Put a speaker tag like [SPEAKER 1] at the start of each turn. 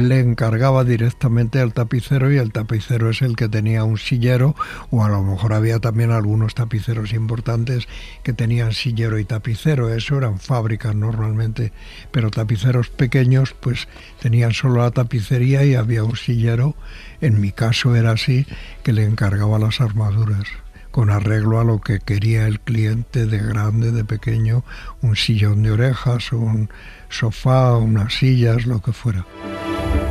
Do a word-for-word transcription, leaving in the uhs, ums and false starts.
[SPEAKER 1] él le encargaba directamente al tapicero y el tapicero es el que tenía un sillero, o a lo mejor había también algunos tapiceros importantes que tenían sillero y tapicero. Eso eran fábricas normalmente, pero tapiceros pequeños pues tenían solo la tapicería y había un sillero. En mi caso era así, que le encargaba las armaduras con arreglo a lo que quería el cliente, de grande, de pequeño, un sillón de orejas, un sofá, unas sillas, lo que fuera.